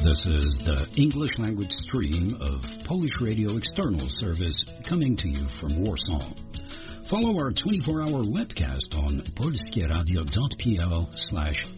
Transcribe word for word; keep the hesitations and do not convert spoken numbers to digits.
This is the English language stream of Polish Radio External Service coming to you from Warsaw. Follow our twenty-four hour webcast on polskieradio dot p l slash